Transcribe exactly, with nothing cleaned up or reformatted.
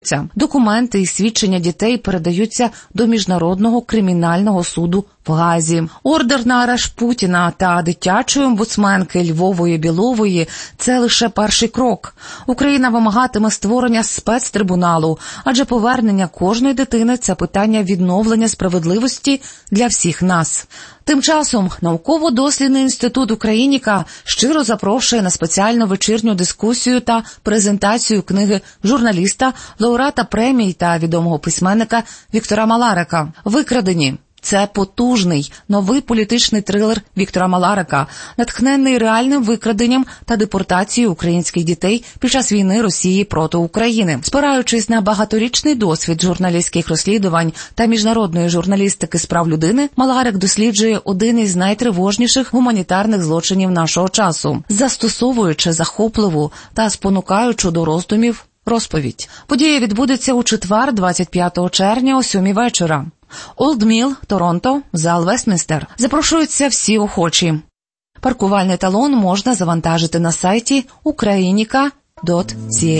Документи і свідчення дітей передаються до Міжнародного кримінального суду в Гаазі. Ордер на арешт Путіна та дитячої омбудсменки Львової Білової – це лише перший крок. Україна вимагатиме створення спецтрибуналу, адже повернення кожної дитини – це питання відновлення справедливості для всіх нас. Тим часом Науково-дослідний інститут «Україніка» щиро запрошує на спеціальну вечірню дискусію та презентацію книги журналіста, лауреата премій та відомого письменника Віктора Маларика «Викрадені». Це потужний, новий політичний трилер Віктора Маларика, натхнений реальним викраденням та депортацією українських дітей під час війни Росії проти України. Спираючись на багаторічний досвід журналістських розслідувань та міжнародної журналістики з прав людини, Маларик досліджує один із найтривожніших гуманітарних злочинів нашого часу, застосовуючи захопливу та спонукаючу до роздумів розповідь. Подія відбудеться у четвер, двадцять п'ятого червня о сьомій вечора. Олд Міл, Торонто, зал Вестмінстер. Запрошуються всі охочі. Паркувальний талон можна завантажити на сайті україніка крапка сі ей.